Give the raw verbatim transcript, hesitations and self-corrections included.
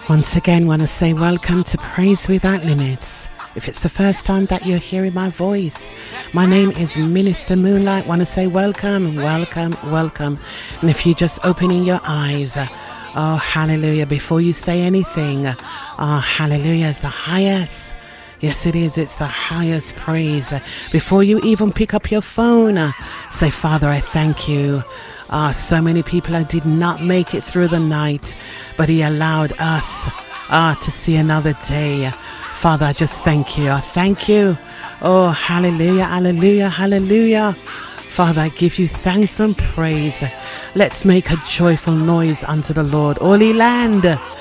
Once again, want to say welcome to Praise Without Limits. If it's the first time that you're hearing my voice, my name is Minister Moonlight. Want to say welcome, welcome, welcome. And if you're just opening your eyes, oh, hallelujah, before you say anything, oh, hallelujah is the highest. Yes, it is. It's the highest praise. Before you even pick up your phone, say, Father, I thank you. Ah, so many people I did not make it through the night, but He allowed us ah to see another day. Father, I just thank you. I thank you. Oh, hallelujah, hallelujah, hallelujah. Father, I give you thanks and praise. Let's make a joyful noise unto the Lord. Holy land,